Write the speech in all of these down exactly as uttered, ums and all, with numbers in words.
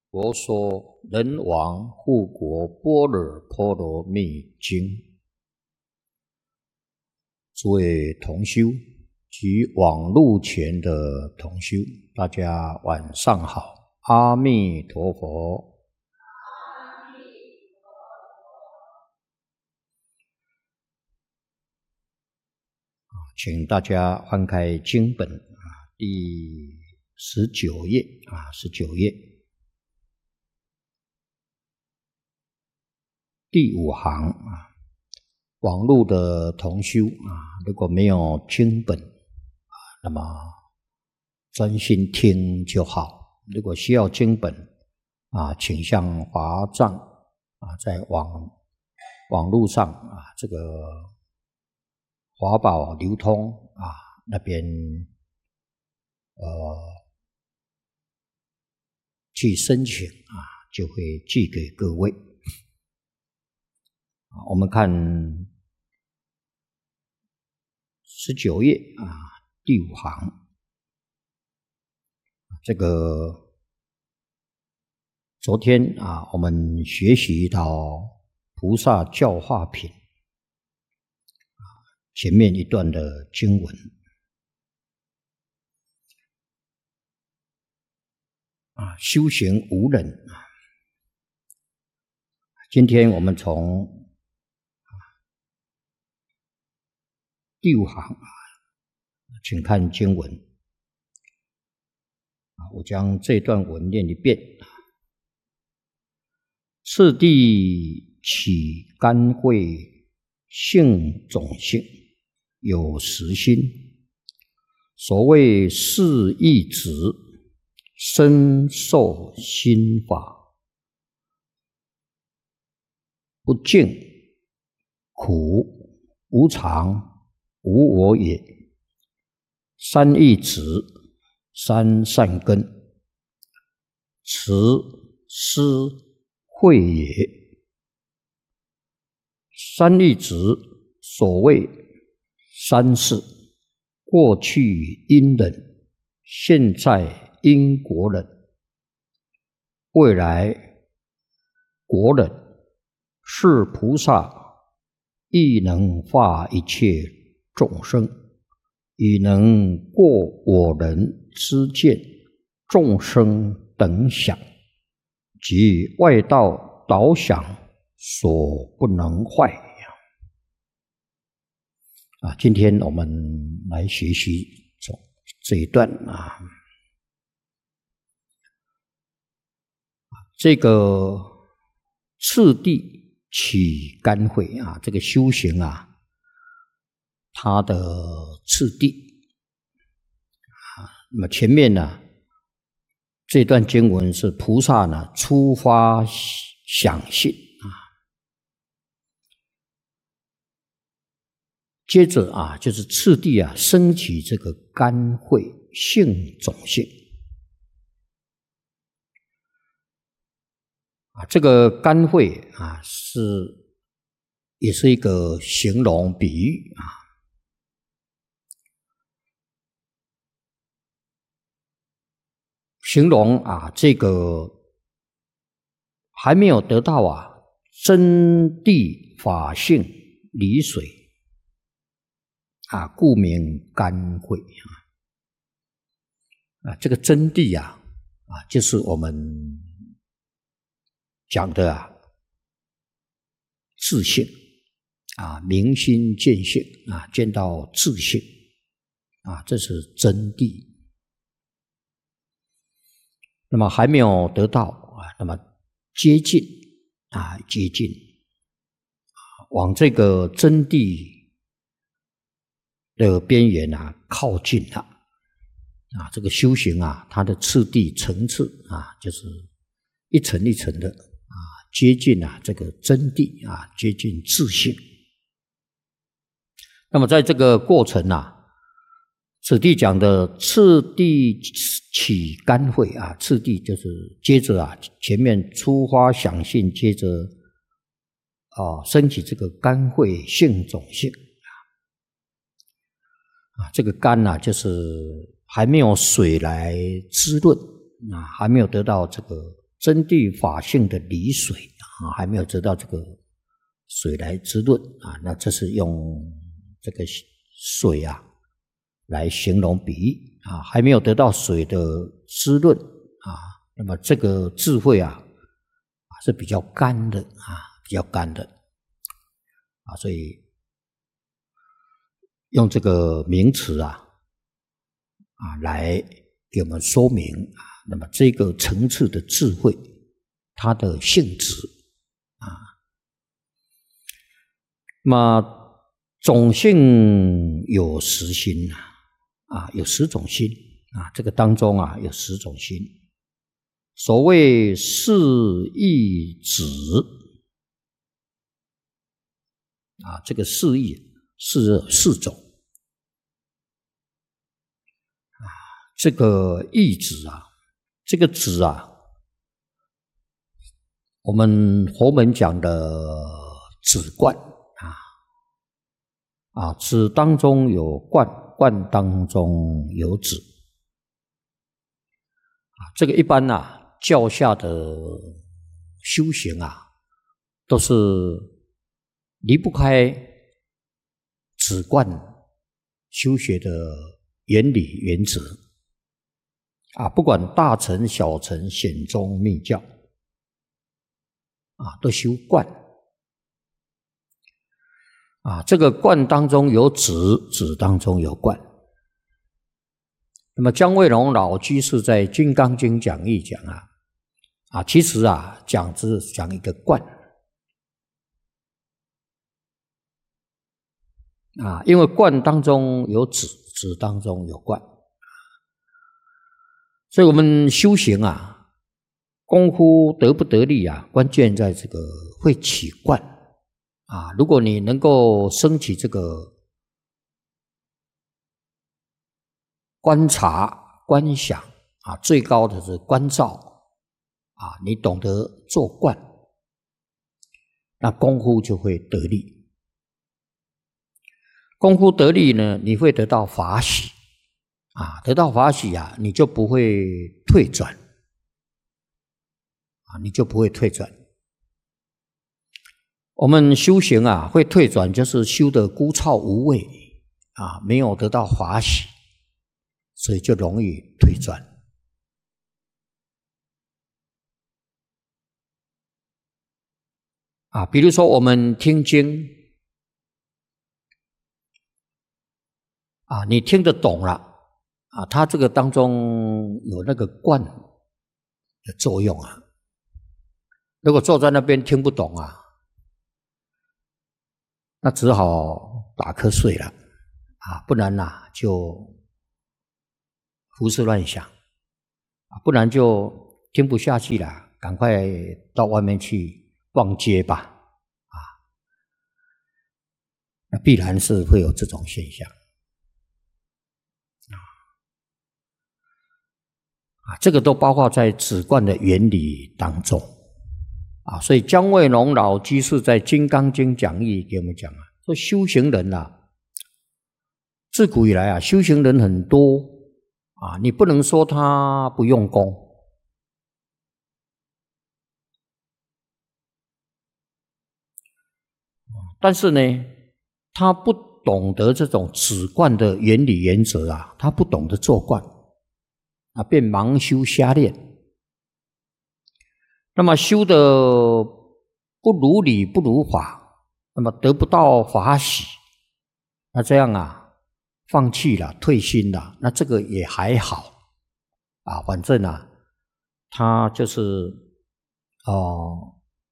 佛说《人王护国般若波罗蜜经》，诸位同修及网路前的同修，大家晚上好，阿弥陀佛。请大家翻开经本啊，第十九页啊，十九页第五行啊。网络的同修啊，如果没有经本啊，那么专心听就好。如果需要经本啊，请向华藏啊，在网网络上啊，这个华宝流通啊那边呃去申请啊，就会寄给各位。我们看十九页啊，第五行，这个昨天啊，我们学习到菩萨教化品啊，前面一段的经文啊，修行无忍啊。今天我们从第五行啊，请看经文啊，我将这段文念一遍。次第起干慧，性种性，有实心。所谓事义直，身受心法，不净苦无常。无我也，三义直，三善根，慈思慧也。三义直，所谓三世：过去因人，现在因果人，未来果人，是菩萨亦能化一切众生，以能过我人之见，众生等想及外道导想所不能坏啊！今天我们来学习这一段啊，这个次第起干慧啊，这个修行啊。它的次第啊，那么前面呢，这段经文是菩萨呢初发想性啊，接着啊就是次第啊升起这个干慧性种性啊，这个干慧啊是也是一个形容比喻啊。形容啊，这个还没有得到啊真谛法性理水啊，故名干慧啊。啊，这个真谛啊，啊，就是我们讲的啊自性啊，明心见性啊，见到自性啊，这是真谛。那么还没有得到啊，那么接近啊，接近往这个真谛的边缘啊靠近了啊，这个修行啊，它的次第层次啊，就是一层一层的啊，接近啊这个真谛啊，接近自性。那么在这个过程啊。此地讲的次第起干慧啊，次第就是接着啊，前面初发想性，接着啊升起这个干慧性种性啊，这个干啊就是还没有水来滋润啊，还没有得到这个真谛法性的理水啊，还没有得到这个水来滋润啊，那这是用这个水啊来形容比喻啊，还没有得到水的滋润啊，那么这个智慧啊是比较干的啊，比较干的啊，所以用这个名词啊啊来给我们说明啊，那么这个层次的智慧它的性质啊，那么种性有十心啊，啊有十种心啊，这个当中啊有十种心。所谓四义子啊，这个四义是四种啊，这个义子啊，这个子啊，我们佛门讲的子观啊，啊子当中有观，观当中有子啊，这个一般啊。教下的修行啊，都是离不开止观修学的原理原则啊，不管大乘、小乘、显宗、密教啊，都修观啊。这个观当中有止，止当中有观。那么姜惠龙老居士在《金刚经》讲义讲啊，啊，其实啊讲只讲一个观啊，因为观当中有止，止当中有观，所以我们修行啊，功夫得不得力啊，关键在这个会起观啊。如果你能够升起这个观察、观想啊，最高的是观照啊，你懂得做观，那功夫就会得力。功夫得力呢，你会得到法喜啊，得到法喜啊，你就不会退转啊，你就不会退转。我们修行啊，会退转，就是修得枯燥无味啊，没有得到法喜。所以就容易退转啊。比如说我们听经啊，你听得懂了啊，它这个当中有那个观的作用啊。如果坐在那边听不懂啊，那只好打瞌睡了啊，不然啊就胡思乱想啊，不然就听不下去了，赶快到外面去逛街吧啊，那必然是会有这种现象啊啊，这个都包括在止观的原理当中啊，所以姜惠龙老居士在《金刚经》讲义给我们讲啊，说修行人啊，自古以来啊，修行人很多啊，你不能说他不用功，但是呢，他不懂得这种止观的原理原则啊，他不懂得做观啊，便盲修瞎练，那么修的不如理不如法，那么得不到法喜，那这样啊，放弃了，退心了，那这个也还好啊，反正啊，他就是哦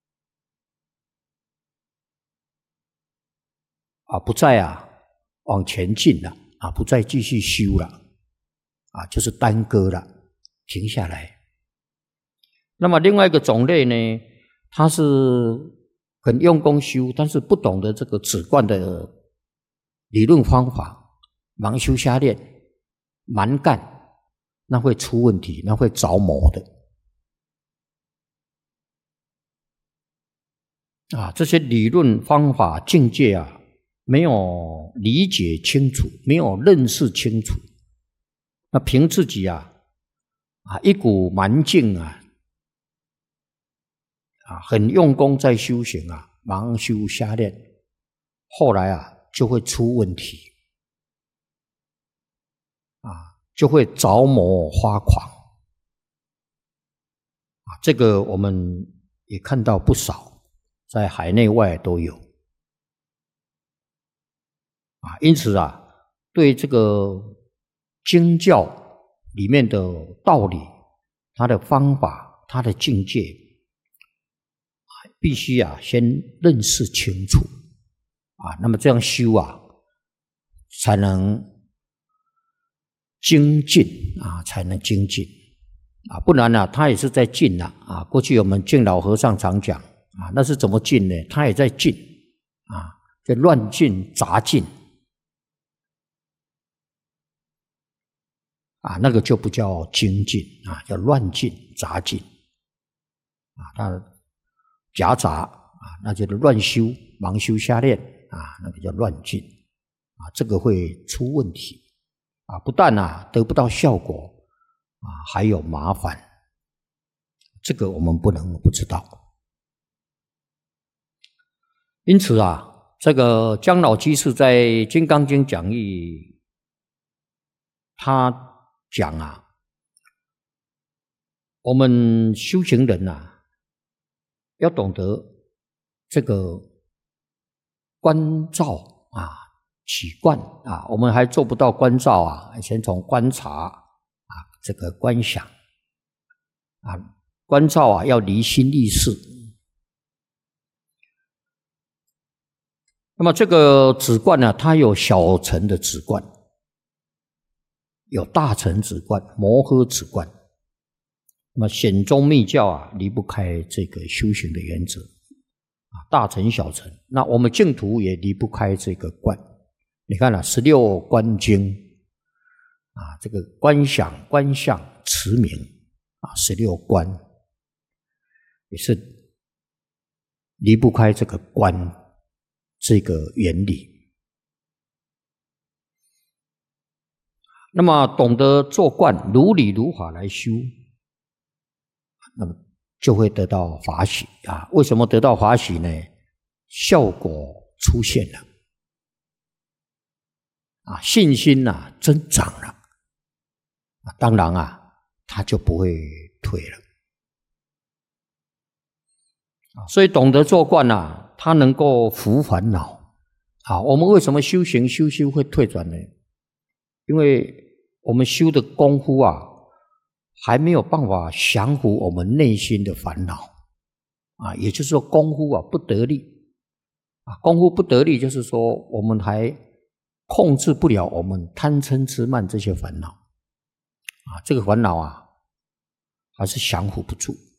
啊，不再啊往前进了啊，不再继续修了啊，就是耽搁了，停下来。那么另外一个种类呢，他是很用功修，但是不懂得这个止观的理论方法，盲修瞎练，蛮干，那会出问题，那会着魔的啊！这些理论方法境界啊，没有理解清楚，没有认识清楚，那凭自己啊啊一股蛮劲啊啊，很用功在修行啊，盲修瞎练，后来啊就会出问题啊，就会着魔发狂啊。这个我们也看到不少，在海内外都有啊。因此啊，对这个经教里面的道理，它的方法，它的境界，必须啊先认识清楚啊，那么这样修啊，才能精进啊，才能精进啊，不然呢、啊，他也是在进呐啊。过去我们净老和尚常讲啊，那是怎么进呢？他也在进啊，就乱进杂进啊，那个就不叫精进啊，叫乱进杂进啊，他夹杂啊，那就是乱修、盲修瞎练啊，那个叫乱进啊，这个会出问题啊，不但啊得不到效果啊，还有麻烦，这个我们不能不知道。因此啊，这个姜老居士在《金刚经》讲义，他讲啊，我们修行人啊，要懂得这个观照啊，起观啊，我们还做不到观照啊，先从观察啊，这个观想啊，观照啊，要离心立事。那么这个止观呢，它有小乘的止观，有大乘止观、摩诃止观。那么显宗密教啊，离不开这个修行的原则啊，大乘、小乘。那我们净土也离不开这个观。你看啊，十六观经啊，这个观想、观相、持名啊，十六观也是离不开这个观这个原理。那么懂得做观，如理如法来修，那么就会得到法喜啊！为什么得到法喜呢？效果出现了啊，信心啊增长了啊，当然啊，他就不会退了啊。所以懂得做观啊，他能够伏烦恼啊。我们为什么修行修修会退转呢？因为我们修的功夫啊，还没有办法降服我们内心的烦恼啊，也就是说功夫啊不得力啊，功夫不得力，就是说我们还控制不了我们贪嗔痴慢这些烦恼啊，这个烦恼啊还是降服不住。